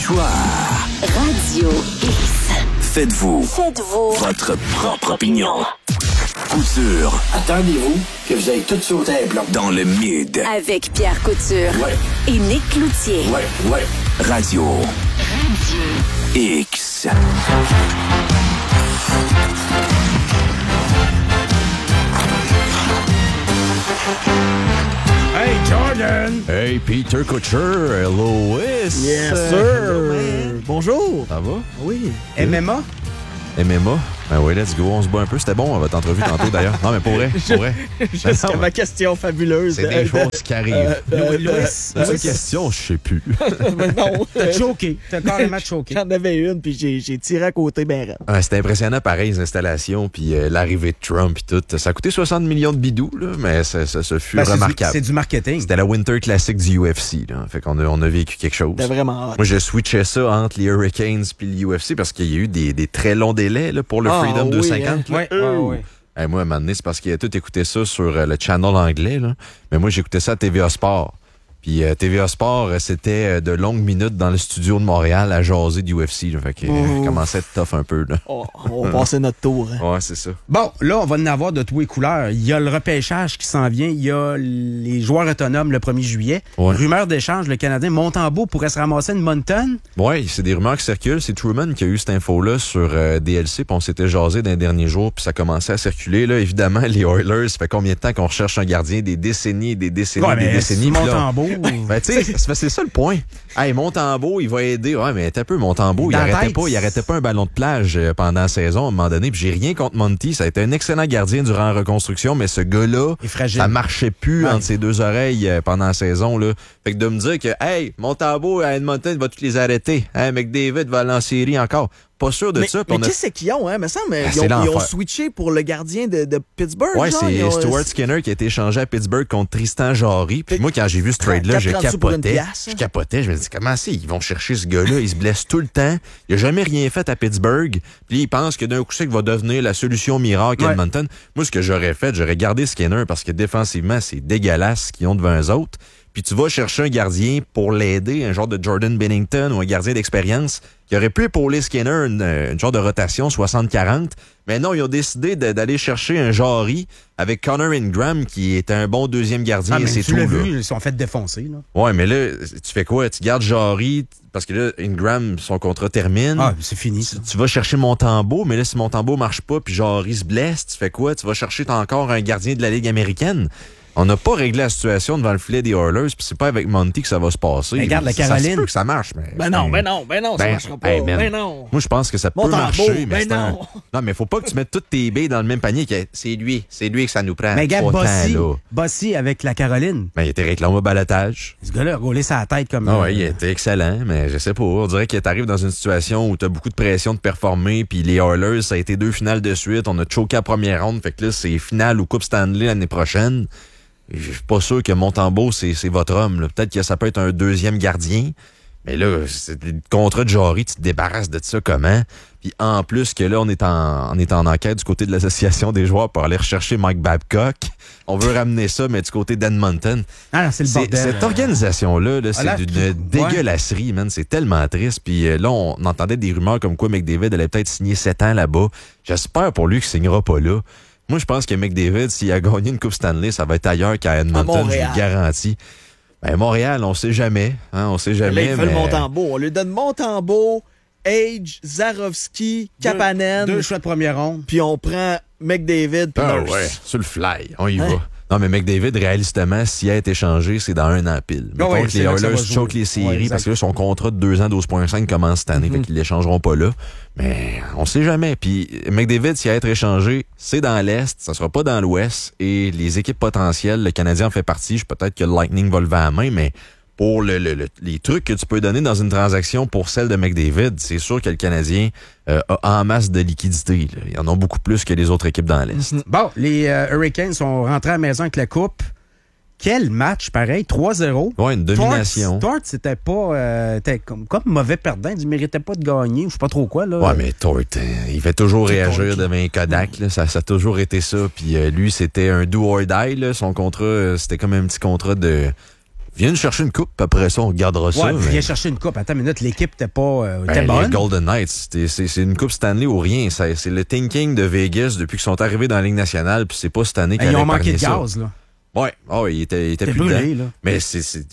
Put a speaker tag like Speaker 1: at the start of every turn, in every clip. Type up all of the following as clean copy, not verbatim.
Speaker 1: Choix
Speaker 2: Radio X.
Speaker 1: Faites-vous votre propre opinion. Couture.
Speaker 3: Attendez-vous que vous ayez tout sauté un plomb.
Speaker 1: Dans le mid.
Speaker 2: Avec Pierre Couture.
Speaker 3: Ouais.
Speaker 2: Et Nick Cloutier.
Speaker 3: Ouais.
Speaker 1: Radio X.
Speaker 4: Hey, Jordan!
Speaker 5: Hey, Peter Couture, Lois!
Speaker 6: Yes, sir! Bonjour!
Speaker 5: Ça va?
Speaker 6: Oui.
Speaker 4: MMA?
Speaker 5: MMA? Ben oui, let's go, on se bat un peu. C'était bon, votre entrevue tantôt d'ailleurs. Non, mais pour vrai.
Speaker 6: Jusqu'à ma question fabuleuse.
Speaker 5: C'est des choses qui arrivent.
Speaker 6: Louis.
Speaker 5: La question, je sais plus.
Speaker 6: Mais non.
Speaker 4: T'as choqué. T'as carrément choqué.
Speaker 6: J'en avais une, puis j'ai tiré à côté ben raide.
Speaker 5: Ouais, c'était impressionnant, pareil, les installations, puis l'arrivée de Trump, puis tout. Ça a coûté 60 millions de bidous, là, mais ça fut remarquable.
Speaker 4: C'est du marketing.
Speaker 5: C'était la Winter Classic du UFC, là. Fait qu'on on a vécu quelque chose.
Speaker 6: C'était vraiment hot.
Speaker 5: Moi, je switchais ça entre les Hurricanes puis l'UFC parce qu'il y a eu des très longs délais là, pour le Freedom 250.
Speaker 4: Ouais.
Speaker 5: Hey, moi, à un moment donné, c'est parce qu'il a tout écouté ça sur le channel anglais. Là. Mais moi, j'écoutais ça à TVA Sport. Puis TVA Sport, c'était de longues minutes dans le studio de Montréal à jaser du UFC. Là. Fait que commençait à être tough un peu. Là.
Speaker 6: On va passer notre tour. Hein.
Speaker 5: Ouais, c'est ça.
Speaker 4: Bon, là, on va en avoir de tous les couleurs. Il y a le repêchage qui s'en vient. Il y a les joueurs autonomes le 1er juillet.
Speaker 5: Ouais.
Speaker 4: Rumeur d'échange, le Canadien Montembeault pourrait se ramasser une Moncton.
Speaker 5: Oui, c'est des rumeurs qui circulent. C'est Truman qui a eu cette info-là sur DLC, puis on s'était jasé dans les derniers jours, puis ça commençait à circuler. Là, évidemment, les Oilers, ça fait combien de temps qu'on recherche un gardien? Des décennies et des décennies
Speaker 4: Ouais,
Speaker 5: des décennies. Puis là,
Speaker 4: Montembeault.
Speaker 5: ben, tu sais, c'est ça le point. Hey, Montembeault, il va aider. Ouais, mais t'as peu, Montembeault, il arrêtait pas un ballon de plage pendant la saison à un moment donné. Puis j'ai rien contre Monty. Ça a été un excellent gardien durant la reconstruction, mais ce gars-là, ça marchait plus entre ses deux oreilles pendant la saison, là. Fait que de me dire que, hey, Montembeault à Edmonton va tous les arrêter. Hey, McDavid va aller en série encore. Pas sûr de ça.
Speaker 6: Mais qu'est-ce qu'ils ont, hein? Me semble, ils ont switché pour le gardien de Pittsburgh.
Speaker 5: Ouais, c'est Stuart Skinner qui a été échangé à Pittsburgh contre Tristan Jarry. Puis moi, quand j'ai vu ce trade-là, je capotais. Je me dis, comment c'est? Ils vont chercher ce gars-là. Il se blesse tout le temps. Il a jamais rien fait à Pittsburgh. Puis il pense que d'un coup, c'est qu'il va devenir la solution miracle à Edmonton. Moi, ce que j'aurais fait, j'aurais gardé Skinner parce que défensivement, c'est dégueulasse ce qu'ils ont devant eux autres. Puis tu vas chercher un gardien pour l'aider, un genre de Jordan Bennington ou un gardien d'expérience qui aurait pu épauler Skinner une genre de rotation 60-40. Mais non, ils ont décidé d'aller chercher un Jarry avec Connor Ingram qui est un bon deuxième gardien. Et c'est
Speaker 4: tu
Speaker 5: tout.
Speaker 4: l'as vu, ils sont fait défoncer. Là.
Speaker 5: Ouais, mais là, tu fais quoi? Tu gardes Jarry parce que là, Ingram, son contrat termine.
Speaker 4: Ah, c'est fini.
Speaker 5: Tu vas chercher Montembeault, mais là, si Montembeault marche pas puis Jarry se blesse, tu fais quoi? Tu vas chercher encore un gardien de la Ligue américaine. On n'a pas réglé la situation devant le filet des Oilers, puis c'est pas avec Monty que ça va se passer.
Speaker 4: Regarde la Caroline.
Speaker 5: Ça se peut que ça marche, mais...
Speaker 6: Ben non, ça marchera pas. Ben non.
Speaker 5: Moi, je pense que ça peut marcher, mais
Speaker 6: non.
Speaker 5: Non, mais faut pas que tu mettes toutes tes billes dans le même panier. C'est lui que ça nous prend.
Speaker 4: Mais regarde, Bossy avec la Caroline.
Speaker 5: Ben, il était réclamé au balotage.
Speaker 4: Ce gars-là a roulé sa tête comme...
Speaker 5: Ah ouais, il était excellent, mais je sais pas. On dirait qu'il t'arrive dans une situation où t'as beaucoup de pression de performer, puis les Oilers, ça a été 2 finales de suite. On a choqué à première ronde, fait que là, c'est finale ou Coupe Stanley l'année prochaine. Je suis pas sûr que Montembeault, c'est votre homme. Là. Peut-être que ça peut être un deuxième gardien. Mais là, le contrat de Jarry, tu te débarrasses de ça comment? Puis en plus que là, on est en enquête du côté de l'association des joueurs pour aller rechercher Mike Babcock. On veut ramener ça, mais du côté d'Edmonton.
Speaker 4: Ah, c'est le bordel.
Speaker 5: Cette organisation-là, c'est d'une dégueulasserie, man. C'est tellement triste. Puis là, on entendait des rumeurs comme quoi McDavid allait peut-être signer 7 ans là-bas. J'espère pour lui qu'il signera pas là. Moi, je pense que McDavid, s'il a gagné une Coupe Stanley, ça va être ailleurs qu'à Edmonton, je le garantis. Ben, Montréal, on sait jamais. Hein, on sait jamais.
Speaker 6: Là, il veut le Montembeault. On lui donne Montembeault, Age, Zarovski, Kapanen.
Speaker 4: 2 choix de première ronde.
Speaker 6: Puis on prend McDavid.
Speaker 5: Ouais, sur le fly. On y va. Non, mais McDavid, réalistement, s'il a été échangé, c'est dans 1 an pile. Mettons que les Oilers choquent les séries parce que là, son contrat de 2 ans, 12,5 commence cette année, fait qu'ils l'échangeront pas là. Mais on sait jamais. Puis McDavid, s'il a été échangé, c'est dans l'Est, ça sera pas dans l'Ouest. Et les équipes potentielles, le Canadien en fait partie. Peut-être que le Lightning va lever la main, mais pour les trucs que tu peux donner dans une transaction pour celle de McDavid, c'est sûr que le Canadien a en masse de liquidités. Ils en ont beaucoup plus que les autres équipes dans l'Est.
Speaker 4: Bon, les Hurricanes sont rentrés à la maison avec la coupe. Quel match, pareil, 3-0.
Speaker 5: Ouais, une domination.
Speaker 4: Tort, c'était pas... était comme mauvais perdant. Il méritait pas de gagner. Je sais pas trop quoi, là.
Speaker 5: Ouais, mais Tort, il fait toujours réagir devant un Kodak. Là. Ça a toujours été ça. Puis lui, c'était un do or die. Là. Son contrat, c'était comme un petit contrat de... Viens chercher une coupe, après ça, on regardera ça.
Speaker 4: Ouais, viens chercher une coupe. Attends une minute, l'équipe n'était pas était bonne.
Speaker 5: Les Golden Knights, c'est une coupe Stanley ou rien. C'est le thinking de Vegas depuis qu'ils sont arrivés dans la Ligue nationale, puis c'est pas cette année qu'ils
Speaker 4: ils ont manqué de gaz, là.
Speaker 5: Ouais, il était plus
Speaker 4: brûlé,
Speaker 5: dedans.
Speaker 4: là.
Speaker 5: Mais c'est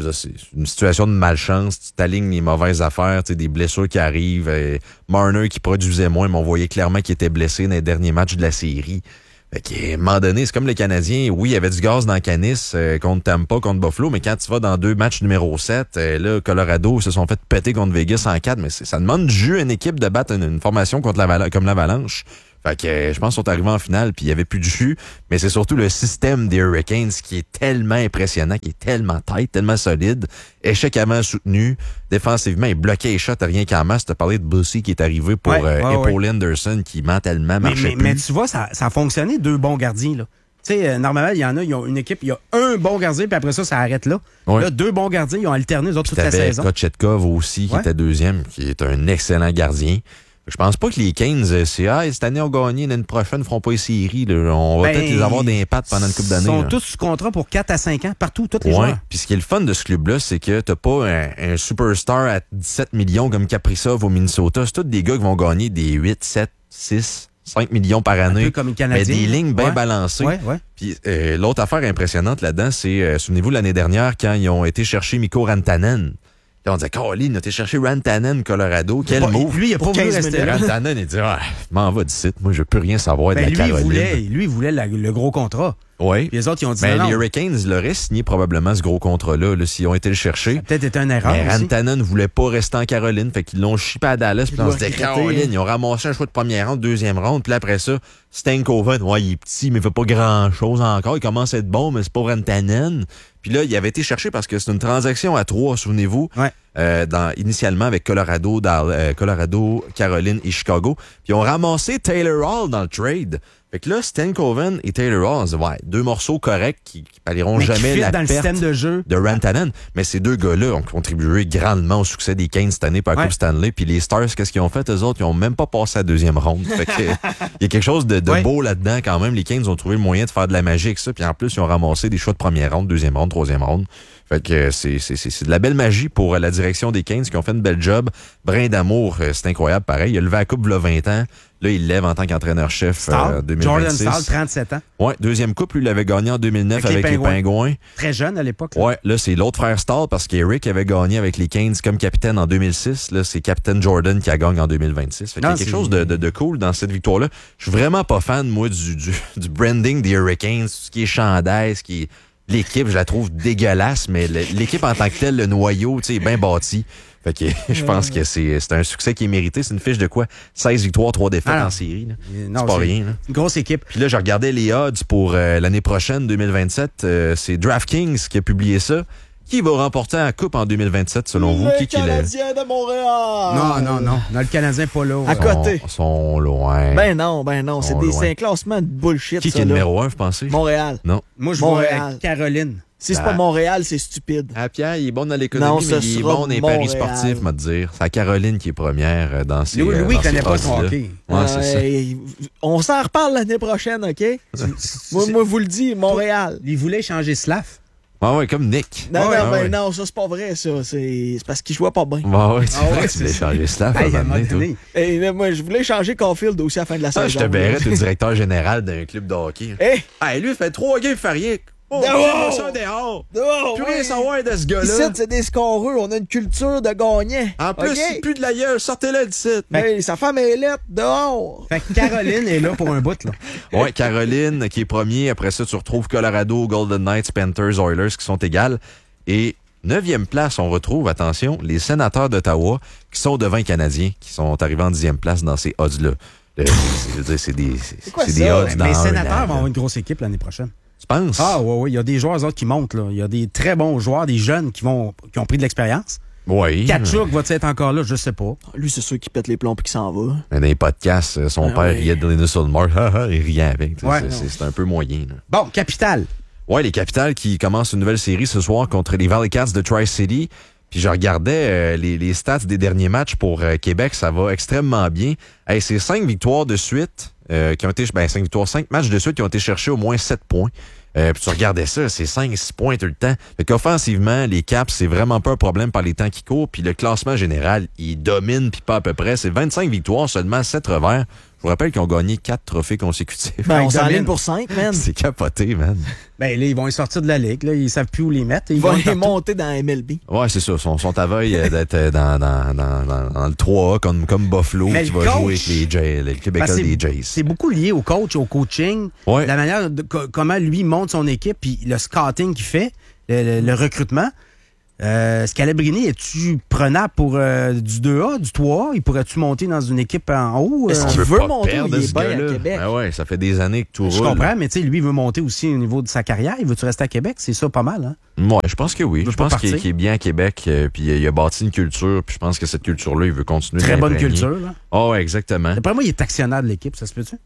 Speaker 5: une situation de malchance. Tu t'alignes les mauvaises affaires, des blessures qui arrivent. Marner qui produisait moins, mais on voyait clairement qu'il était blessé dans les derniers matchs de la série. Fait qu'à un moment donné, c'est comme les Canadiens. Oui, il y avait du gaz dans le canis contre Tampa, contre Buffalo, mais quand tu vas dans 2 matchs numéro 7, là, Colorado se sont fait péter contre Vegas en 4, mais ça demande du jus à une équipe de battre une formation contre comme l'Avalanche. Fait que je pense qu'ils sont arrivés en finale, puis il n'y avait plus de jus, mais c'est surtout le système des Hurricanes qui est tellement impressionnant, qui est tellement tight, tellement solide, échec avant soutenu, défensivement, il bloquait les shots rien qu'en masse. Tu as parlé de Bussy qui est arrivé pour épauler Anderson, qui mentalement marchait plus.
Speaker 4: Mais tu vois, ça a fonctionné, 2 bons gardiens, là. Tu sais, normalement, il y en a, ils ont une équipe, il y a un bon gardien, puis après ça arrête là. Ouais. Là, 2 bons gardiens, ils ont alterné les autres toute la saison.
Speaker 5: Kochetkov aussi, qui était deuxième, qui est un excellent gardien. Je pense pas que les Canes, cette année, ont gagné, l'année prochaine, ne feront pas les séries. Là. On va peut-être les avoir d'impact pendant une couple d'années.
Speaker 4: Ils sont tous sous contrat pour 4 à 5 ans, partout, tous les joueurs.
Speaker 5: Puis ce qui est le fun de ce club-là, c'est que t'as pas un superstar à 17 millions comme Kaprizov au Minnesota. C'est tous des gars qui vont gagner des 8, 7, 6, 5 millions par année.
Speaker 4: Un peu comme les Canadiens.
Speaker 5: Mais des lignes bien balancées.
Speaker 4: Ouais.
Speaker 5: Puis l'autre affaire impressionnante là-dedans, c'est, souvenez-vous, l'année dernière, quand ils ont été chercher Mikko Rantanen. Là, on disait, Colin, on a été chercher Rantanen, Colorado. Quel move.
Speaker 4: Lui, il a pas voulu rester là.
Speaker 5: Rantanen, il dit, m'en va d'ici. Moi, je peux rien savoir de la Caroline.
Speaker 4: Lui, il voulait le gros contrat.
Speaker 5: Oui.
Speaker 4: Puis les autres, ils ont dit
Speaker 5: mais
Speaker 4: non.
Speaker 5: Les Hurricanes l'auraient signé probablement ce gros contrat-là, s'ils ont été le chercher.
Speaker 4: Ça a peut-être été une erreur.
Speaker 5: Mais Rantanen ne voulait pas rester en Caroline, fait qu'ils l'ont chippé à Dallas. Puis on se disait, Caroline, ils ont ramassé un choix de première ronde, deuxième ronde. Puis après ça, Stankoven, il est petit, mais il fait pas grand-chose encore. Il commence à être bon, mais c'est pas Rantanen. Puis là, il avait été cherché parce que c'est une transaction à 3, souvenez-vous.
Speaker 4: Ouais.
Speaker 5: Initialement avec Colorado, Caroline et Chicago. Puis ils ont ramassé Taylor Hall dans le trade. Fait que là, Stankoven et Taylor Hall, on se dit, 2 morceaux corrects qui palieront jamais la perte
Speaker 4: système de jeu
Speaker 5: de Rantanen. Mais ces 2 gars-là ont contribué grandement au succès des Canes cette année par la Coupe Stanley. Puis les Stars, qu'est-ce qu'ils ont fait? Eux autres, ils ont même pas passé à la 2e ronde. Fait que, il y a quelque chose de beau là-dedans quand même. Les Canes ont trouvé le moyen de faire de la magie avec ça. Puis en plus, ils ont ramassé des choix de première ronde, 2e ronde, 3e ronde. Fait que c'est de la belle magie pour la direction des Canes qui ont fait une belle job. Brin d'amour, c'est incroyable, pareil. Il a levé la coupe il y a 20 ans. Là, il lève en tant qu'entraîneur-chef en 2026.
Speaker 4: Jordan Staal, 37 ans.
Speaker 5: Ouais, 2e coupe, lui, il l'avait gagné en 2009 avec les Pingouins.
Speaker 4: Très jeune à l'époque.
Speaker 5: Ouais, là, c'est l'autre frère Staal parce qu'Eric avait gagné avec les Canes comme capitaine en 2006. Là, c'est Captain Jordan qui a gagné en 2026. Fait qu'il y a quelque chose de cool dans cette victoire-là. Je suis vraiment pas fan, moi, du branding des Hurricanes, ce qui est chandail, ce qui est... L'équipe, je la trouve dégueulasse, mais l'équipe en tant que telle, le noyau, tu sais, est bien bâti. Fait que je pense que c'est un succès qui est mérité. C'est une fiche de quoi? 16 victoires, 3 défaites en série. C'est pas rien. Là.
Speaker 4: Une grosse équipe.
Speaker 5: Puis là, je regardais les odds pour l'année prochaine, 2027. C'est DraftKings qui a publié ça. Qui va remporter la Coupe en 2027, selon vous?
Speaker 6: Les Canadiens de Montréal!
Speaker 4: Non. Le Canadien pas là.
Speaker 6: À côté.
Speaker 5: Ils sont loin.
Speaker 6: Ben non. C'est un classement de bullshit,
Speaker 5: Qui est numéro 1, vous pensez?
Speaker 6: Montréal.
Speaker 5: Non.
Speaker 4: Moi, je vois Caroline.
Speaker 6: Si c'est pas Montréal, c'est stupide.
Speaker 5: Ah, Pierre, il est bon dans l'économie, mais il est bon dans les paris sportifs, m'a dire. C'est Caroline qui est première dans ces
Speaker 4: Louis connaît pas son hockey.
Speaker 5: Ouais, c'est ça.
Speaker 6: On s'en reparle l'année prochaine, OK? moi, vous le dis, Montréal.
Speaker 4: Il voulait changer Slav.
Speaker 5: Ouais, comme Nick.
Speaker 6: Non, ça, c'est pas vrai, ça. C'est parce qu'il jouait pas bien.
Speaker 5: C'est vrai, tu voulais changer Slav à un moment donné,
Speaker 6: toi. Moi, je voulais changer Caulfield aussi à la fin de la saison.
Speaker 5: Je te verrais, t'es le directeur général d'un club de hockey. Lui, il fait 3 games, il fait rien. Dehors! Plus rien savoir de ce gars-là.
Speaker 6: Ici, c'est des scoreux. On a une culture de gagnant.
Speaker 5: En plus, c'est plus de la gueule. Sortez-le d'ici.
Speaker 6: Sa femme est lettre. Dehors!
Speaker 4: Fait que Caroline est là pour un bout, là.
Speaker 5: Ouais, Caroline qui est premier. Après ça, tu retrouves Colorado, Golden Knights, Panthers, Oilers qui sont égales. Et 9e place, on retrouve, attention, les Sénateurs d'Ottawa qui sont devant les Canadiens, qui sont arrivés en 10e place dans ces odds-là. C'est des odds dans
Speaker 4: les Sénateurs vont avoir une grosse équipe l'année prochaine.
Speaker 5: Tu penses?
Speaker 4: Ah oui, il y a des joueurs autres qui montent, là. Il y a des très bons joueurs, des jeunes qui ont pris de l'expérience.
Speaker 5: Oui.
Speaker 4: Kachuk va-t-il être encore là? Je sais pas.
Speaker 6: Lui, c'est sûr qui pète les plombs et qui s'en va.
Speaker 5: Mais dans les podcasts, son père riait de Linus Ulmark. Il riait avec. C'est un peu moyen. Là.
Speaker 4: Bon, Capitale.
Speaker 5: Ouais, les Capitales qui commencent une nouvelle série ce soir contre les Valley Cats de Tri-City. Puis je regardais les stats des derniers matchs pour Québec. Ça va extrêmement bien. C'est 5 victoires de suite qui ont été... 5 victoires, 5 matchs de suite qui ont été cherchés au moins 7 points. Puis tu regardais ça, c'est 5-6 points tout le temps. Fait qu'offensivement, les Caps, c'est vraiment pas un problème par les temps qui courent. Puis le classement général, il domine, puis pas à peu près. C'est 25 victoires, seulement 7 revers. Je vous rappelle qu'ils ont gagné 4 trophées consécutifs.
Speaker 6: On s'enligne pour 5, man.
Speaker 5: C'est capoté, man.
Speaker 4: Ben là, ils vont y sortir de la ligue. Là. Ils savent plus où les mettre.
Speaker 6: Ils vont les monter dans MLB.
Speaker 5: Ouais, c'est ça. Ils sont à veille d'être dans le 3A comme Buffalo qui va jouer avec les Québécois des Jays.
Speaker 4: C'est beaucoup lié au coach, au coaching.
Speaker 5: Ouais.
Speaker 4: La manière comment lui monte son équipe, puis le scouting qu'il fait, le recrutement. Scalabrini, es-tu prenable pour du 2A, du 3A? Il pourrait-tu monter dans une équipe en haut?
Speaker 6: Est-ce qu'il veut monter ou il est bien à Québec?
Speaker 5: Ben ouais, ça fait des années que tout roule.
Speaker 4: Je comprends, mais tu sais, lui, il veut monter aussi au niveau de sa carrière. Il veut-tu rester à Québec? C'est ça pas mal, hein?
Speaker 5: Ouais, je pense que oui. Je pense qu'il est bien à Québec, puis il a bâti une culture, puis je pense que cette culture-là, il veut continuer.
Speaker 4: Très bonne culture, là.
Speaker 5: Oh, ouais, exactement.
Speaker 4: D'après moi, il est actionnaire de l'équipe, ça se peut-tu?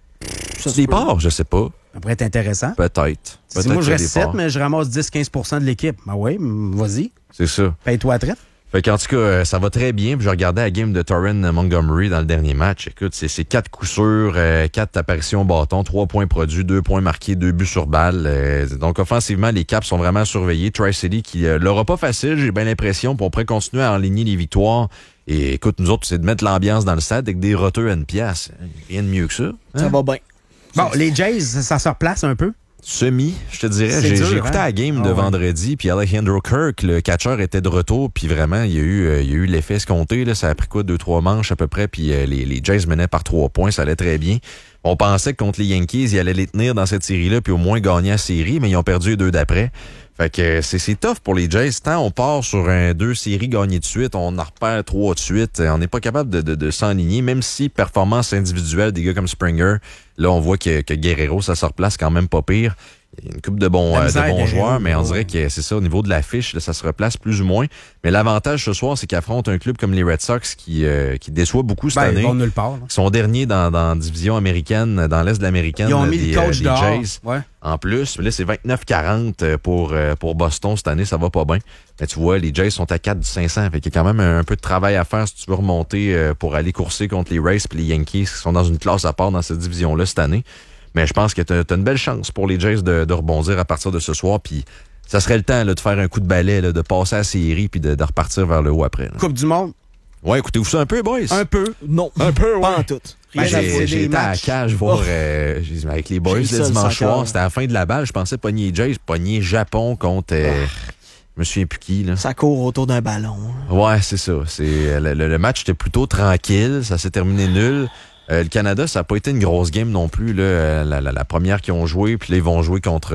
Speaker 5: Des parts, je sais pas.
Speaker 4: Ça pourrait être intéressant.
Speaker 5: Peut-être.
Speaker 4: Si moi, je reste 7, mais je ramasse 10-15% de l'équipe. Ben oui, vas-y.
Speaker 5: C'est ça.
Speaker 4: Paye-toi à traite.
Speaker 5: Fait qu'en tout cas, ça va très bien. Puis je regardais la game de Torren Montgomery dans le dernier match. Écoute, c'est 4 coups sûrs, 4 apparitions au bâton, 3 points produits, 2 points marqués, 2 buts sur balle. Donc offensivement, les Caps sont vraiment surveillés. Tri-City qui l'aura pas facile, j'ai bien l'impression. Puis on pourrait continuer à enligner les victoires. Et écoute, nous autres, c'est de mettre l'ambiance dans le stade avec des roteux à une pièce. Rien de mieux que ça. Hein?
Speaker 6: Ça va bien.
Speaker 4: Bon, les Jays, ça se replace un peu?
Speaker 5: Semi, je te dirais. J'ai écouté la game de vendredi, puis Alejandro Kirk, le catcheur, était de retour, puis vraiment, il y a eu l'effet escompté. Là, ça a pris quoi, 2-3 manches à peu près, puis les Jays menaient par 3 points, ça allait très bien. On pensait que contre les Yankees, ils allaient les tenir dans cette série-là, puis au moins gagner la série, mais ils ont perdu les 2 d'après. Fait que c'est tough pour les Jays. Tant on part sur 2 séries gagnées de suite, on en repère 3 de suite. On n'est pas capable de s'enligner, même si performance individuelle des gars comme Springer, là, on voit que Guerrero, ça se replace quand même pas pire. Il y a une couple de bons joueurs, mais on dirait que c'est ça, au niveau de la fiche, là, ça se replace plus ou moins. Mais l'avantage ce soir, c'est qu'ils affrontent un club comme les Red Sox qui déçoit beaucoup cette année.
Speaker 4: Ils vont nulle part.
Speaker 5: Ils sont derniers dans la division américaine, dans l'est de l'américaine.
Speaker 4: Ils ont mis le coach dehors.
Speaker 5: Jays.
Speaker 4: Ouais.
Speaker 5: En plus, là, c'est 29-40 pour Boston cette année, ça va pas bien. Mais tu vois, les Jays sont à 4-500. Fait qu'il y a quand même un peu de travail à faire si tu veux remonter pour aller courser contre les Rays et les Yankees qui sont dans une classe à part dans cette division-là cette année. Mais je pense que t'as une belle chance pour les Jays de rebondir à partir de ce soir. Puis ça serait le temps là, de faire un coup de balai, là, de passer à la série puis de repartir vers le haut après. Là.
Speaker 4: Coupe du monde.
Speaker 5: Ouais, écoutez-vous ça un peu, boys?
Speaker 4: Un peu.
Speaker 6: Non.
Speaker 4: Un peu, ouais.
Speaker 6: Pas en tout.
Speaker 5: J'ai été à la cage voir avec les boys le dimanche soir. C'était à la fin de la balle. Je pensais pogner les Jays, pogner Japon contre... je me souviens plus qui. Là.
Speaker 6: Ça court autour d'un ballon.
Speaker 5: Ouais, c'est ça. Le match était plutôt tranquille. Ça s'est terminé nul. Le Canada, ça n'a pas été une grosse game non plus. Là, la première qu'ils ont joué, puis là, ils vont jouer contre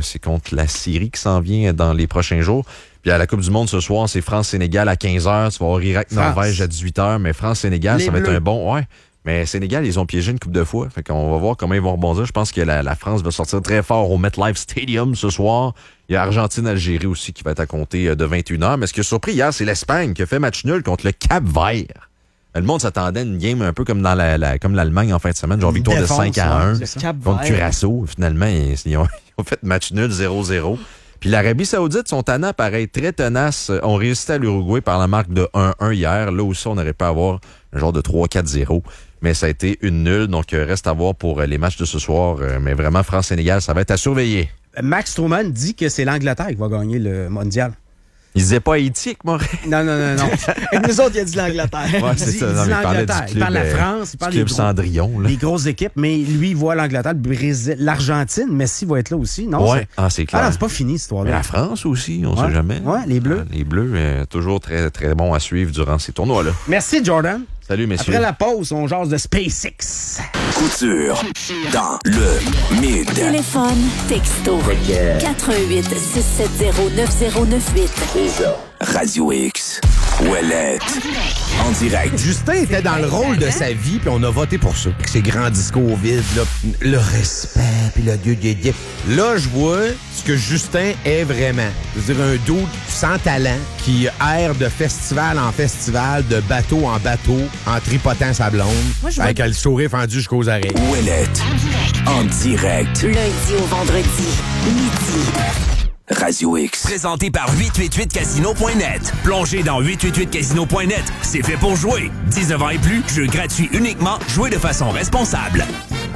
Speaker 5: la Syrie qui s'en vient dans les prochains jours. Puis à la Coupe du Monde ce soir, c'est France-Sénégal à 15h. Tu vas avoir Irak-Norvège à 18h, mais France-Sénégal, ça va être un bon... Ouais. Mais Sénégal, ils ont piégé une couple de fois. Fait qu'on va voir comment ils vont rebondir. Je pense que la France va sortir très fort au MetLife Stadium ce soir. Il y a Argentine-Algérie aussi qui va être à compter de 21h. Mais ce qui a surpris hier, c'est l'Espagne qui a fait match nul contre le Cap-Vert. Le monde s'attendait à une game un peu comme dans comme l'Allemagne en fin de semaine, genre victoire de 5-1 contre Curaçao. Finalement, ils ont fait match nul 0-0. Puis l'Arabie Saoudite sont tannants, pareil, très tenaces. On réussit à l'Uruguay par la marque de 1-1 hier. Là aussi, on n'aurait pas à avoir un genre de 3-4-0. Mais ça a été une nulle, donc reste à voir pour les matchs de ce soir. Mais vraiment, France-Sénégal, ça va être à surveiller.
Speaker 4: Max Stroman dit que c'est l'Angleterre qui va gagner le mondial.
Speaker 5: Il disait pas Haïti avec moi.
Speaker 4: Non.
Speaker 6: Avec nous autres, il a dit l'Angleterre.
Speaker 5: Ouais, c'est ça. Non,
Speaker 4: il l'Angleterre. Il parle de la France, il parle
Speaker 5: du club Cendrillon.
Speaker 4: Les grosses équipes, mais lui, il voit l'Angleterre, le Brésil, l'Argentine. Messi va être là aussi, non?
Speaker 5: Ouais, c'est clair.
Speaker 4: Ah non, c'est pas fini, cette histoire-là.
Speaker 5: Mais la France aussi, on sait jamais.
Speaker 4: Ouais, les Bleus.
Speaker 5: Les Bleus, toujours très, très bons à suivre durant ces tournois-là.
Speaker 4: Merci, Jordan.
Speaker 5: Salut, messieurs.
Speaker 4: Après la pause, on jase de SpaceX.
Speaker 1: Couture dans le Mid.
Speaker 2: Téléphone, texto. 88 670 9098.
Speaker 1: Radio X. Ouellette. En direct.
Speaker 7: Justin était dans le rôle de sa vie, puis on a voté pour ça. Avec ses grands discours vides, là, le respect, puis le dieu. Là, je vois ce que Justin est vraiment. Je veux dire, un dude sans talent qui erre de festival en festival, de bateau en bateau, en tripotant sa blonde, avec le sourire fendu jusqu'aux oreilles.
Speaker 1: Ouellette. En direct.
Speaker 2: Lundi au vendredi, midi.
Speaker 1: Radio X.
Speaker 8: Présenté par 888casino.net. Plongez dans 888casino.net. C'est fait pour jouer. 19 ans et plus, jeu gratuit uniquement. Jouez de façon responsable.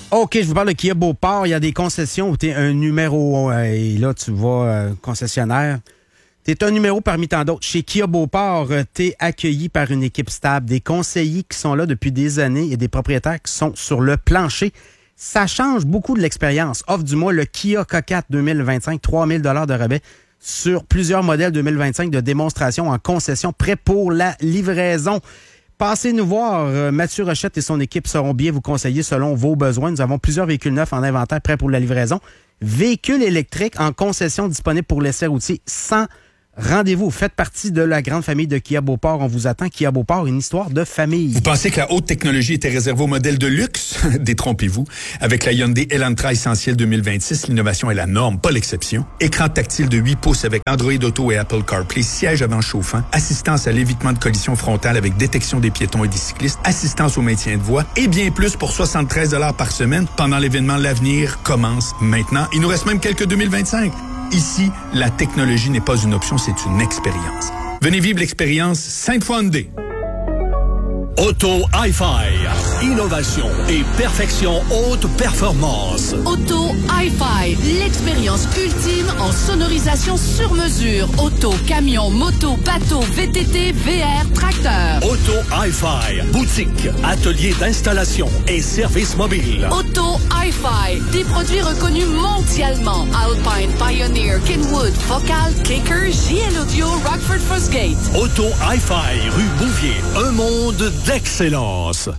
Speaker 4: OK, je vous parle de Kia Beauport. Il y a des concessions où tu es un numéro 1. Et là, tu vas concessionnaire. Tu es un numéro parmi tant d'autres. Chez Kia Beauport, tu es accueilli par une équipe stable, des conseillers qui sont là depuis des années et des propriétaires qui sont sur le plancher. Ça change beaucoup de l'expérience. Offre du mois le Kia K4 2025, 3 000 $ de rabais sur plusieurs modèles 2025 de démonstration en concession, prêt pour la livraison. Passez nous voir. Mathieu Rochette et son équipe seront bien vous conseiller selon vos besoins. Nous avons plusieurs véhicules neufs en inventaire prêts pour la livraison. Véhicules électriques en concession disponibles pour l'essai routier sans rendez-vous. Faites partie de la grande famille de Kia Beauport. On vous attend. Kia Beauport, une histoire de famille.
Speaker 9: Vous pensez que la haute technologie était réservée aux modèles de luxe? Détrompez-vous. Avec la Hyundai Elantra Essentiel 2026, l'innovation est la norme, pas l'exception. Écran tactile de 8 pouces avec Android Auto et Apple CarPlay, siège avant chauffant, assistance à l'évitement de collision frontale avec détection des piétons et des cyclistes, assistance au maintien de voie et bien plus pour 73 $ par semaine pendant l'événement L'Avenir commence maintenant. Il nous reste même quelques 2025. Ici, la technologie n'est pas une option, c'est une expérience. Venez vivre l'expérience Sainte-Foy Hyundai.
Speaker 10: Auto Hi-Fi. Innovation et perfection haute performance.
Speaker 11: Auto Hi-Fi. L'expérience ultime en sonorisation sur mesure. Auto, camion, moto, bateau, VTT, VR, tracteur.
Speaker 10: Auto Hi-Fi. Boutique, atelier d'installation et service mobile.
Speaker 11: Auto Hi-Fi. Des produits reconnus mondialement. Alpine, Pioneer, Kenwood, Focal, Kicker, JL Audio, Rockford Fosgate.
Speaker 10: Auto Hi-Fi. Rue Bouvier. Un monde d'excellence.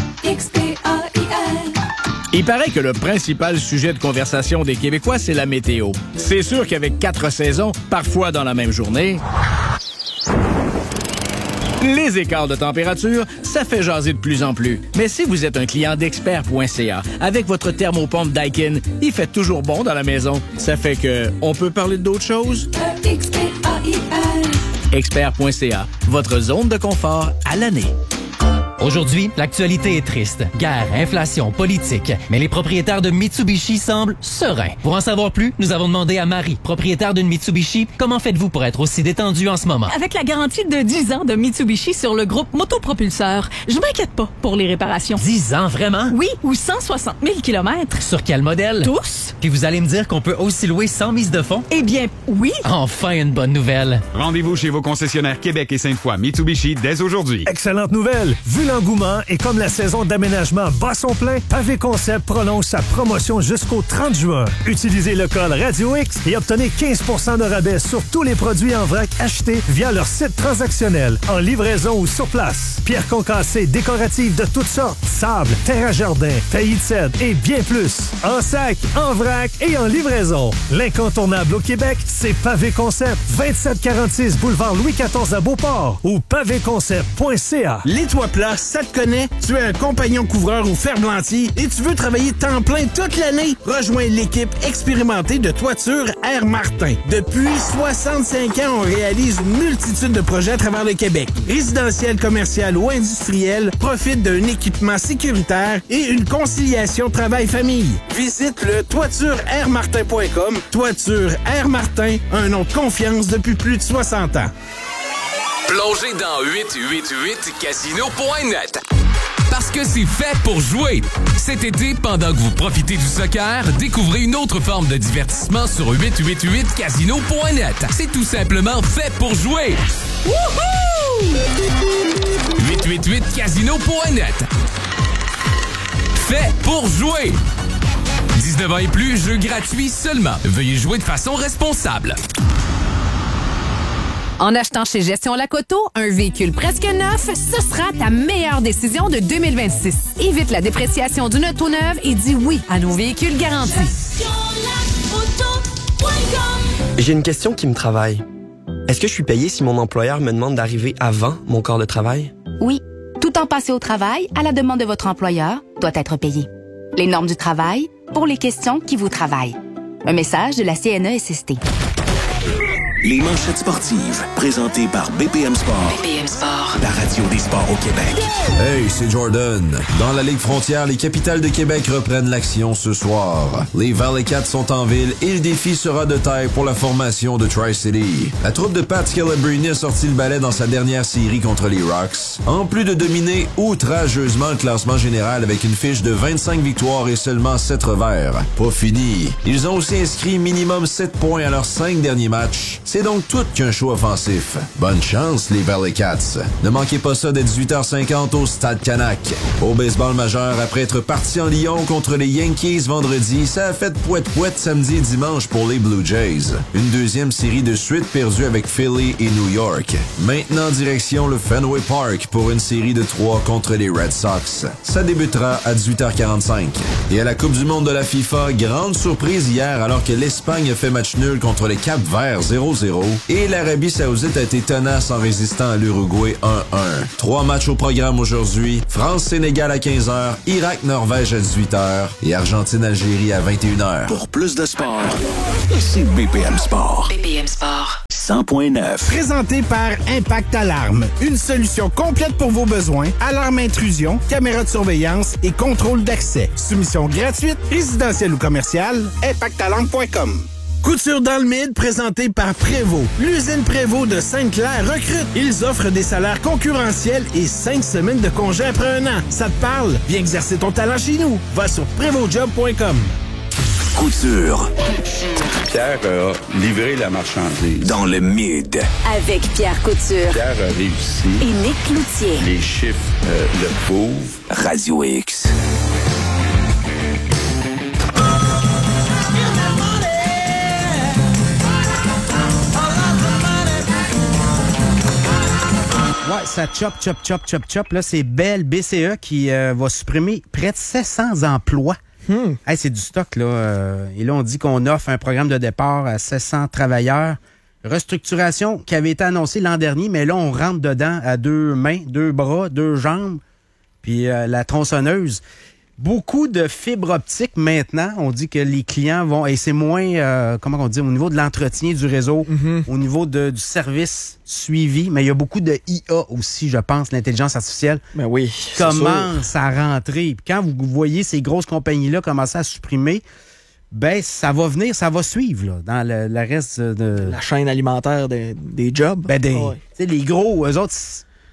Speaker 12: Il paraît que le principal sujet de conversation des Québécois, c'est la météo. C'est sûr qu'avec 4 saisons, parfois dans la même journée, les écarts de température, ça fait jaser de plus en plus. Mais si vous êtes un client d'expert.ca, avec votre thermopompe Daikin, il fait toujours bon dans la maison. Ça fait que, on peut parler d'autres choses? Expert.ca, votre zone de confort à l'année.
Speaker 13: Aujourd'hui, l'actualité est triste. Guerre, inflation, politique. Mais les propriétaires de Mitsubishi semblent sereins. Pour en savoir plus, nous avons demandé à Marie, propriétaire d'une Mitsubishi, comment faites-vous pour être aussi détendu en ce moment?
Speaker 14: Avec la garantie de 10 ans de Mitsubishi sur le groupe Motopropulseur, je m'inquiète pas pour les réparations.
Speaker 13: 10 ans, vraiment?
Speaker 14: Oui, ou 160 000 km.
Speaker 13: Sur quel modèle?
Speaker 14: Tous.
Speaker 13: Puis vous allez me dire qu'on peut aussi louer sans mise de fonds?
Speaker 14: Eh bien, oui.
Speaker 13: Enfin, une bonne nouvelle.
Speaker 15: Rendez-vous chez vos concessionnaires Québec et Sainte-Foy Mitsubishi dès aujourd'hui.
Speaker 16: Excellente nouvelle. Vu l'engouement et comme la saison d'aménagement bat son plein, Pavé Concept prolonge sa promotion jusqu'au 30 juin. Utilisez le code Radio X et obtenez 15 % de rabais sur tous les produits en vrac achetés via leur site transactionnel, en livraison ou sur place. Pierres concassées décoratives de toutes sortes, sable, terre à jardin, taillis de cèdre et bien plus. En sac, en vrac et en livraison. L'incontournable au Québec, c'est Pavé Concept. 2746 boulevard Louis XIV à Beauport ou pavéconcept.ca.
Speaker 17: Les toits plats, ça te connaît? Tu es un compagnon couvreur ou ferblantier et tu veux travailler temps plein toute l'année? Rejoins l'équipe expérimentée de Toiture Air Martin. Depuis 65 ans, on réalise une multitude de projets à travers le Québec. Résidentiel, commercial ou industriel, profite d'un équipement sécuritaire et une conciliation travail-famille. Visite le toitureairmartin.com. Toiture Air Martin, un nom de confiance depuis plus de 60 ans.
Speaker 18: Plongez dans 888casino.net. Parce que c'est fait pour jouer. Cet été, pendant que vous profitez du soccer, découvrez une autre forme de divertissement sur 888casino.net. C'est tout simplement fait pour jouer. Wouhou! 888casino.net. Fait pour jouer. 19 ans et plus, jeu gratuit seulement. Veuillez jouer de façon responsable.
Speaker 19: En achetant chez Gestion Lacoto, un véhicule presque neuf, ce sera ta meilleure décision de 2026. Évite la dépréciation d'une auto neuve et dis oui à nos véhicules garantis.
Speaker 20: J'ai une question qui me travaille. Est-ce que je suis payé si mon employeur me demande d'arriver avant mon quart de travail?
Speaker 21: Oui. Tout temps passé au travail, à la demande de votre employeur, doit être payé. Les normes du travail pour les questions qui vous travaillent. Un message de la CNESST.
Speaker 1: Les manchettes sportives, présentées par BPM Sport.
Speaker 2: BPM Sport.
Speaker 1: La radio radio des sports au Québec.
Speaker 5: Hey, c'est Jordan. Dans la Ligue Frontière, les Capitales de Québec reprennent l'action ce soir. Les Valley Cats sont en ville et le défi sera de taille pour la formation de Tri-City. La troupe de Pat Scalabrini a sorti le balai dans sa dernière série contre les Rocks, en plus de dominer outrageusement le classement général avec une fiche de 25 victoires et seulement 7 revers. Pas fini. Ils ont aussi inscrit minimum 7 points à leurs 5 derniers matchs. C'est donc tout qu'un show offensif. Bonne chance, les Valley Cats. Ne manquez pas ça dès 18h50 au Stade Canac. Au baseball majeur, après être parti en Lyon contre les Yankees vendredi, ça a fait pouette-pouette samedi et dimanche pour les Blue Jays. Une deuxième série de suite perdue avec Philly et New York. Maintenant, direction le Fenway Park pour une série de 3 contre les Red Sox. Ça débutera à 18h45. Et à la Coupe du monde de la FIFA, grande surprise hier alors que l'Espagne a fait match nul contre les Cap-Verts 0-0 et l'Arabie Saoudite a été tenace en résistant à l'Uruguay 1-1. 3 matchs au programme aujourd'hui. France-Sénégal à 15h, Irak-Norvège à 18h et Argentine-Algérie à 21h.
Speaker 1: Pour plus de sport, ici BPM Sport.
Speaker 2: BPM Sport.
Speaker 1: 100.9.
Speaker 17: Présenté par Impact Alarme. Une solution complète pour vos besoins. Alarme intrusion, caméra de surveillance et contrôle d'accès. Soumission gratuite, résidentielle ou commerciale. ImpactAlarme.com. Couture dans le mid, présentée par Prévost. L'usine Prévost de Sainte-Claire recrute. Ils offrent des salaires concurrentiels et 5 semaines de congé après 1 an. Ça te parle? Viens exercer ton talent chez nous. Va sur prévostjob.com.
Speaker 1: Couture.
Speaker 3: Pierre a livré la marchandise.
Speaker 1: Dans le mid.
Speaker 2: Avec Pierre Couture.
Speaker 3: Pierre a réussi.
Speaker 2: Et Nick Cloutier.
Speaker 3: Les chiffres le prouvent.
Speaker 1: Radio X.
Speaker 4: Ouais, ça chop. Là, c'est Bell BCE qui va supprimer près de 700 emplois. Hey, c'est du stock, là. Et là, on dit qu'on offre un programme de départ à 700 travailleurs. Restructuration qui avait été annoncée l'an dernier, mais là, on rentre dedans à 2 mains, 2 bras, 2 jambes, puis la tronçonneuse. Beaucoup de fibres optiques maintenant. On dit que les clients vont... Et c'est moins, comment on dit, au niveau de l'entretien du réseau, au niveau du service suivi. Mais il y a beaucoup de IA aussi, je pense, l'intelligence artificielle.
Speaker 6: Mais oui,
Speaker 4: commence à rentrer. Puis quand vous voyez ces grosses compagnies-là commencer à supprimer, ben ça va venir, ça va suivre là, dans le reste de...
Speaker 6: La chaîne alimentaire des jobs.
Speaker 4: Ben les gros, eux autres,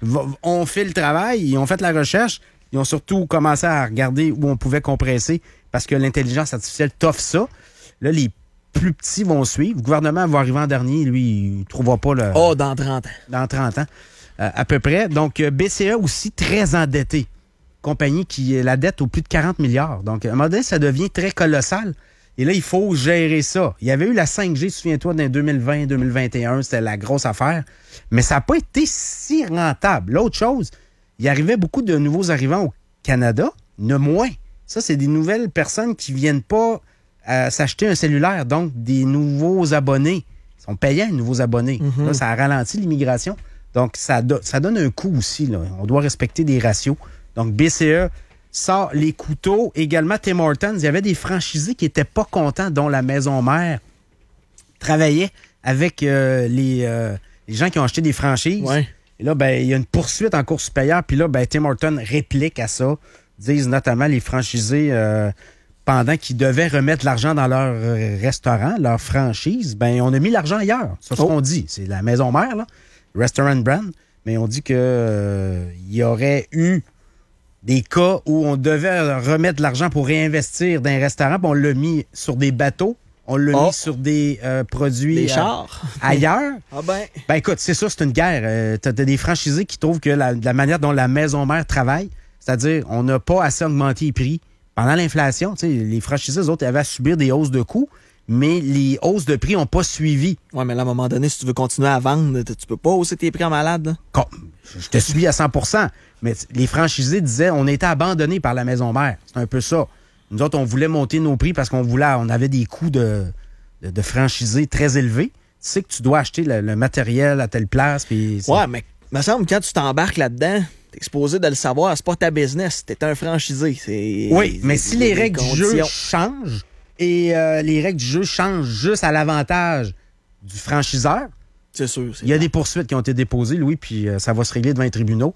Speaker 4: ont fait le travail, ils ont fait la recherche. Ils ont surtout commencé à regarder où on pouvait compresser parce que l'intelligence artificielle t'offre ça. Là, les plus petits vont suivre. Le gouvernement va arriver en dernier. Lui, il ne trouvera pas le...
Speaker 6: Oh, dans 30 ans.
Speaker 4: Dans 30 ans, à peu près. Donc, BCE aussi très endetté. Compagnie qui la dette au plus de 40 milliards. Donc, à un moment donné, ça devient très colossal. Et là, il faut gérer ça. Il y avait eu la 5G, souviens-toi, dans 2020-2021. C'était la grosse affaire. Mais ça n'a pas été si rentable. L'autre chose... Il arrivait beaucoup de nouveaux arrivants au Canada, ne moins. Ça, c'est des nouvelles personnes qui viennent pas s'acheter un cellulaire, donc des nouveaux abonnés. Ils sont payants, les nouveaux abonnés. Là, ça a ralenti l'immigration. Donc, ça donne un coût aussi. Là. On doit respecter des ratios. Donc, BCE sort les couteaux. Également, Tim Hortons, il y avait des franchisés qui n'étaient pas contents, dont la maison mère travaillait avec les gens qui ont acheté des franchises.
Speaker 6: Ouais.
Speaker 4: Et là, ben, il y a une poursuite en cours supérieure. Puis là, ben, Tim Hortons réplique à ça. Disent notamment les franchisés, pendant qu'ils devaient remettre l'argent dans leur restaurant, leur franchise, ben, on a mis l'argent ailleurs. C'est ce qu'on dit. C'est la maison mère, là, Restaurant Brand. Mais on dit que il y aurait eu des cas où on devait remettre l'argent pour réinvestir dans un restaurant, puis on l'a mis sur des bateaux. On l'a mis sur des produits
Speaker 6: des chars.
Speaker 4: Ailleurs.
Speaker 6: Ah ben.
Speaker 4: Ben écoute, c'est ça, c'est une guerre. T'as des franchisés qui trouvent que la manière dont la maison mère travaille, c'est-à-dire on n'a pas assez augmenté les prix. Pendant l'inflation, les franchisés, eux autres, avaient à subir des hausses de coûts, mais les hausses de prix n'ont pas suivi.
Speaker 6: Ouais, mais là, à un moment donné, si tu veux continuer à vendre, tu peux pas hausser tes prix en malade. Là.
Speaker 4: Je te suis à 100%, mais les franchisés disaient on était abandonnés par la maison mère. C'est un peu ça. Nous autres, on voulait monter nos prix parce on avait des coûts de franchisés très élevés. Tu sais que tu dois acheter le matériel à telle place. Puis
Speaker 6: ouais, mais il me semble que quand tu t'embarques là-dedans, t'es exposé de le savoir, c'est pas ta business, t'es un franchisé.
Speaker 4: Oui, mais si les règles du jeu changent et les règles du jeu changent juste à l'avantage du franchiseur,
Speaker 6: c'est sûr.
Speaker 4: Il y a des poursuites qui ont été déposées, Louis, puis ça va se régler devant les tribunaux.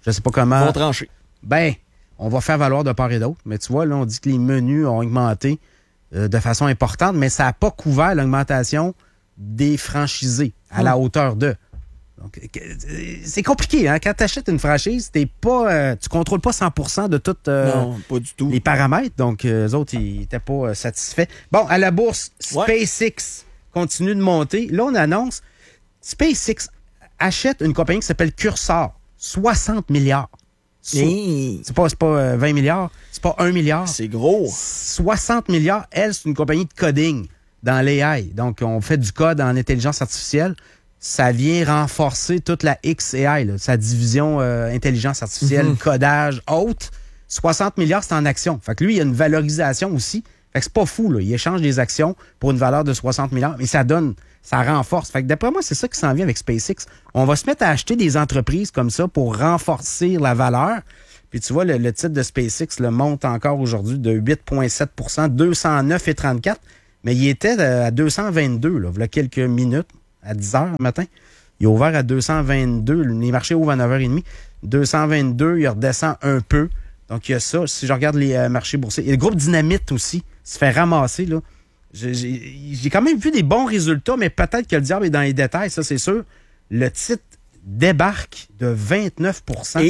Speaker 4: Je sais pas comment.
Speaker 6: Ils vont trancher.
Speaker 4: Ben, on va faire valoir de part et d'autre. Mais tu vois, là, on dit que les menus ont augmenté de façon importante, mais ça n'a pas couvert l'augmentation des franchisés à la hauteur d'eux. Donc, c'est compliqué, hein? Quand tu achètes une franchise, tu contrôles pas 100% de tous
Speaker 6: non, pas du tout.
Speaker 4: les paramètres. Donc, eux autres, ils n'étaient pas satisfaits. Bon, à la bourse, SpaceX continue de monter. Là, on annonce, SpaceX achète une compagnie qui s'appelle Cursor. 60 milliards. C'est pas 20 milliards, c'est pas 1 milliard.
Speaker 6: C'est gros.
Speaker 4: 60 milliards, elle, c'est une compagnie de coding dans l'AI. Donc, on fait du code en intelligence artificielle. Ça vient renforcer toute la XAI, là, sa division intelligence artificielle, codage, haute. 60 milliards, c'est en action. Fait que lui, il y a une valorisation aussi. Fait que c'est pas fou, là. Il échange des actions pour une valeur de 60 milliards, mais ça renforce. Fait que d'après moi, c'est ça qui s'en vient avec SpaceX. On va se mettre à acheter des entreprises comme ça pour renforcer la valeur. Puis tu vois, le titre de SpaceX monte encore aujourd'hui de 8,7 209,34. Mais il était à 222, là, il y a quelques minutes. À 10 h le matin. Il est ouvert à 222. Les marchés ouvrent à 9h30. 222, il redescend un peu. Donc, il y a ça. Si je regarde les marchés boursiers. Il y a le groupe Dynamite aussi. Se fait ramasser, là. J'ai quand même vu des bons résultats, mais peut-être que le diable est dans les détails, ça, c'est sûr. Le titre débarque de 29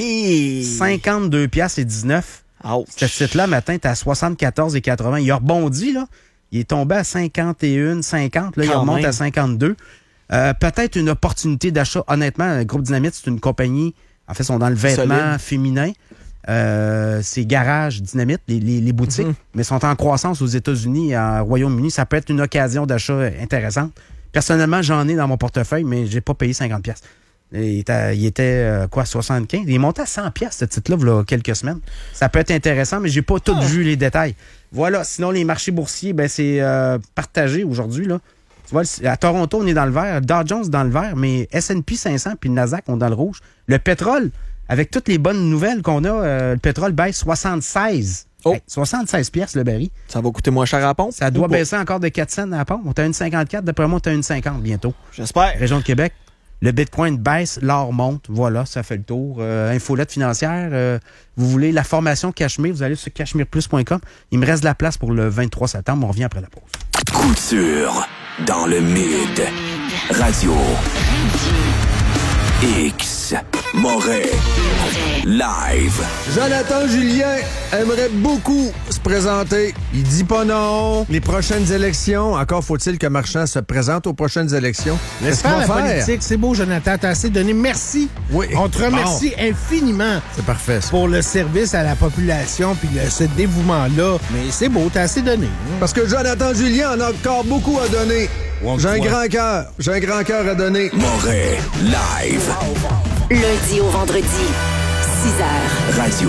Speaker 4: 52,19 $. Ce titre-là, matin, t'es à 74,80 $. Il a rebondi, là. Il est tombé à 51,50 $. Là, il remonte à 52 $. Peut-être une opportunité d'achat. Honnêtement, le groupe Dynamite, c'est une compagnie, en fait, ils sont dans le vêtement féminin. C'est Garage Dynamite, les boutiques, mais sont en croissance aux États-Unis et au Royaume-Uni. Ça peut être une occasion d'achat intéressante. Personnellement, j'en ai dans mon portefeuille, mais j'ai pas payé 50 $. Il était 75? Il est monté à 100 $, ce titre-là, il y a quelques semaines. Ça peut être intéressant, mais j'ai pas tout vu les détails. Voilà, sinon les marchés boursiers, ben c'est partagé aujourd'hui, là. Tu vois, à Toronto, on est dans le vert. Dow Jones dans le vert, mais S&P 500 puis le Nasdaq, on est dans le rouge. Le pétrole, avec toutes les bonnes nouvelles qu'on a, le pétrole baisse 76. 76 piastres le baril.
Speaker 6: Ça va coûter moins cher à la pompe?
Speaker 4: Ça doit baisser encore de 4 cents à la pompe. On est à 1,54. D'après moi, on est à 1,50 bientôt.
Speaker 6: J'espère.
Speaker 4: Région de Québec. Le Bitcoin baisse, l'or monte. Voilà, ça fait le tour. Infolette financière. Vous voulez la formation Cachemire, vous allez sur cachemireplus.com. Il me reste de la place pour le 23 septembre. On revient après la pause.
Speaker 1: Couture dans le Mid. Radio X. Moret. Live.
Speaker 7: Jonathan Julien aimerait beaucoup se présenter. Il dit pas non. Les prochaines élections, encore faut-il que Marchand se présente aux prochaines élections.
Speaker 17: Laisse faire la politique. C'est beau, Jonathan. T'as assez donné. Merci.
Speaker 7: Oui.
Speaker 17: On te remercie infiniment.
Speaker 7: C'est parfait, ça.
Speaker 17: Pour le service à la population puis ce dévouement-là. Mais c'est beau, t'as assez donné.
Speaker 7: Parce que Jonathan Julien en a encore beaucoup à donner. J'ai un grand cœur. J'ai un grand cœur à donner.
Speaker 1: Moret Live.
Speaker 2: Lundi au vendredi, 6h.
Speaker 1: Radio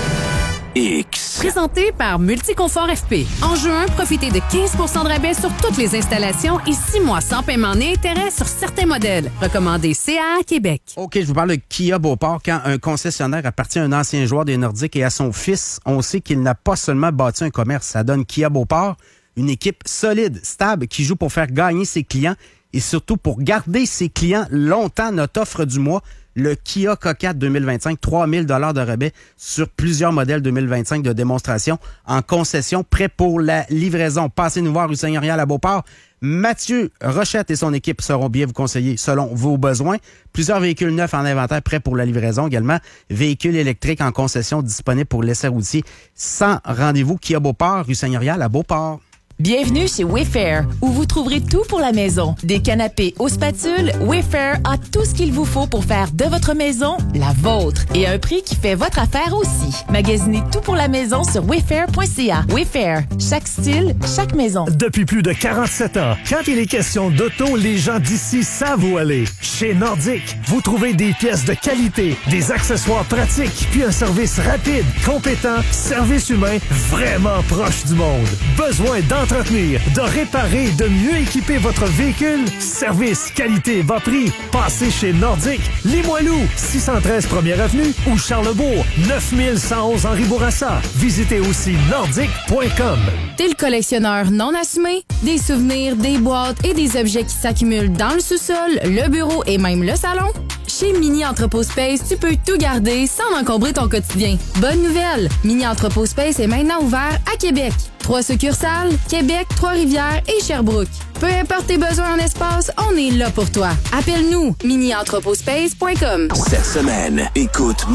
Speaker 1: X.
Speaker 19: Présenté par Multiconfort FP. En juin, profitez de 15 % de rabais sur toutes les installations et 6 mois sans paiement ni intérêt sur certains modèles. Recommandé CA Québec.
Speaker 4: OK, je vous parle de Kia Beauport. Quand un concessionnaire appartient à un ancien joueur des Nordiques et à son fils, on sait qu'il n'a pas seulement bâti un commerce. Ça donne Kia Beauport une équipe solide, stable, qui joue pour faire gagner ses clients et surtout pour garder ses clients longtemps. Notre offre du mois, le Kia K4 2025, 3 000 $ de rabais sur plusieurs modèles 2025 de démonstration en concession, prêt pour la livraison. Passez nous voir rue Seigneurial à Beauport. Mathieu Rochette et son équipe seront bien vous conseiller selon vos besoins. Plusieurs véhicules neufs en inventaire prêts pour la livraison également. Véhicules électriques en concession disponibles pour l'essai routier. Sans rendez-vous, Kia Beauport, rue Seigneurial à Beauport.
Speaker 22: Bienvenue chez Wayfair, où vous trouverez tout pour la maison. Des canapés aux spatules, Wayfair a tout ce qu'il vous faut pour faire de votre maison la vôtre. Et à un prix qui fait votre affaire aussi. Magasinez tout pour la maison sur wayfair.ca. Wayfair, chaque style, chaque maison.
Speaker 16: Depuis plus de 47 ans, quand il est question d'auto, les gens d'ici savent où aller. Chez Nordique, vous trouvez des pièces de qualité, des accessoires pratiques, puis un service rapide, compétent, service humain vraiment proche du monde. Besoin d'entretenir, de réparer, de mieux équiper votre véhicule? Service, qualité, bas prix. Passez chez Nordique, Limoilou, 613 1er Avenue ou Charlebourg, 9111 Henri Bourassa. Visitez aussi nordique.com.
Speaker 22: T'es le collectionneur non assumé? Des souvenirs, des boîtes et des objets qui s'accumulent dans le sous-sol, le bureau et même le salon?
Speaker 8: Chez Mini Entrepôt Space, tu peux tout garder sans encombrer ton quotidien. Bonne nouvelle! Mini Entrepôt Space est maintenant ouvert à Québec. 3 succursales, Québec, Trois-Rivières et Sherbrooke. Peu importe tes besoins en espace, on est là pour toi. Appelle-nous, minientrepotspace.com.
Speaker 1: Cette semaine, écoute